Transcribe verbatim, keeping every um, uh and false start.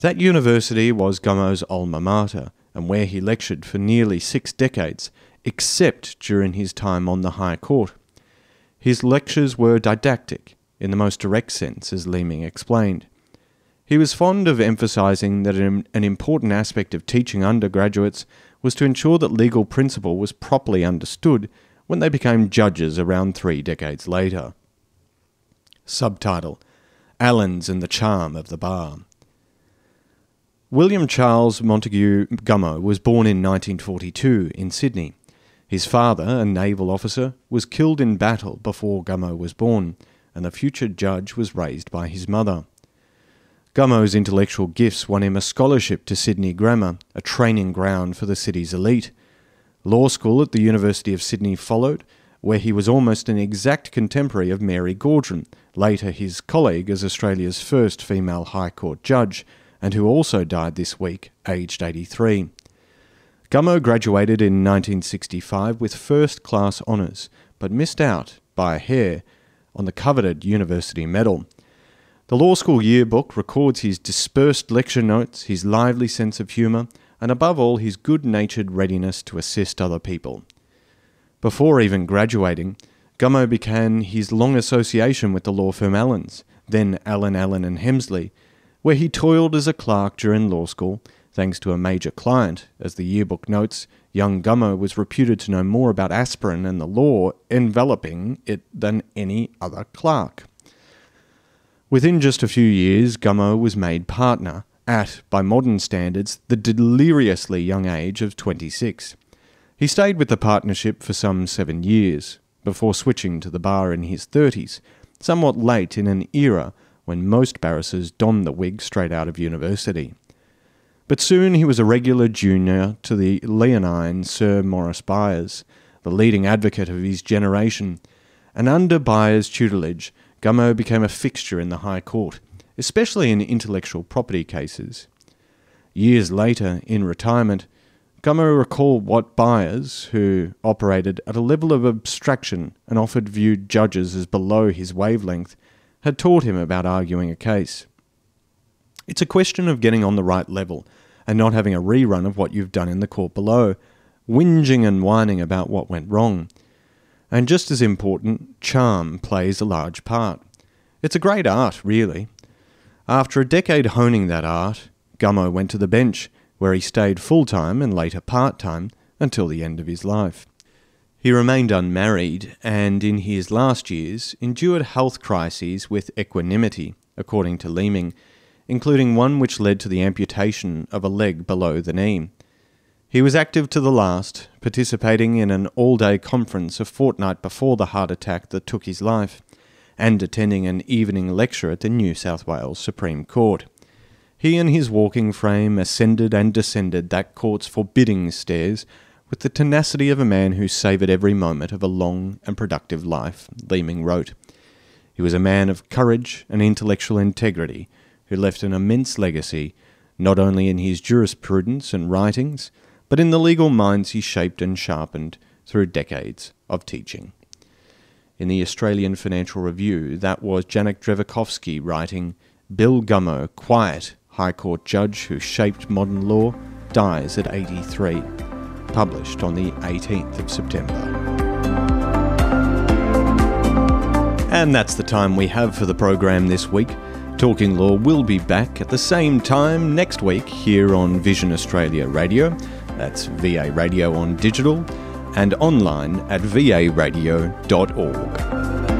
That university was Gummo's alma mater, and where he lectured for nearly six decades, except during his time on the High Court. His lectures were didactic, in the most direct sense, as Leeming explained. He was fond of emphasising that an important aspect of teaching undergraduates was to ensure that legal principle was properly understood when they became judges around three decades later. Subtitle: Allens and the Charm of the Bar. William Charles Montague Gummo was born in nineteen forty-two in Sydney. His father, a naval officer, was killed in battle before Gummo was born, and the future judge was raised by his mother. Gummo's intellectual gifts won him a scholarship to Sydney Grammar, a training ground for the city's elite. Law school at the University of Sydney followed, where he was almost an exact contemporary of Mary Gaudron, later his colleague as Australia's first female High Court judge, and who also died this week, aged eighty-three. Gummo graduated in nineteen sixty-five with first-class honours, but missed out, by a hair, on the coveted university medal. The law school yearbook records his dispersed lecture notes, his lively sense of humour, and above all his good-natured readiness to assist other people. Before even graduating, Gummo began his long association with the law firm Allens, then Allen, Allen and Hemsley, where he toiled as a clerk during law school, thanks to a major client. As the yearbook notes, young Gummo was reputed to know more about aspirin and the law enveloping it than any other clerk. Within just a few years, Gummo was made partner at, by modern standards, the deliriously young age of twenty-six. He stayed with the partnership for some seven years, before switching to the bar in his thirties, somewhat late in an era when most barristers donned the wig straight out of university. But soon he was a regular junior to the leonine Sir Maurice Byers, the leading advocate of his generation, and under Byers' tutelage, Gummo became a fixture in the High Court, especially in intellectual property cases. Years later, in retirement, Gummo recalled what Byers, who operated at a level of abstraction and often viewed judges as below his wavelength, had taught him about arguing a case. It's a question of getting on the right level and not having a rerun of what you've done in the court below, whinging and whining about what went wrong. And just as important, charm plays a large part. It's a great art, really. After a decade honing that art, Gummo went to the bench, where he stayed full-time and later part-time until the end of his life. He remained unmarried and, in his last years, endured health crises with equanimity, according to Leeming, including one which led to the amputation of a leg below the knee. He was active to the last, participating in an all-day conference a fortnight before the heart attack that took his life, and attending an evening lecture at the New South Wales Supreme Court. He and his walking frame ascended and descended that court's forbidding stairs with the tenacity of a man who savoured every moment of a long and productive life, Leeming wrote. He was a man of courage and intellectual integrity who left an immense legacy, not only in his jurisprudence and writings, but in the legal minds he shaped and sharpened through decades of teaching. In the Australian Financial Review, that was Janek Drevakovsky writing, Bill Gummo, quiet High Court judge who shaped modern law, dies at eighty-three. Published on the eighteenth of September. And that's the time we have for the program this week. Talking Law will be back at the same time next week here on Vision Australia Radio. That's V A Radio on digital and online at v a radio dot org.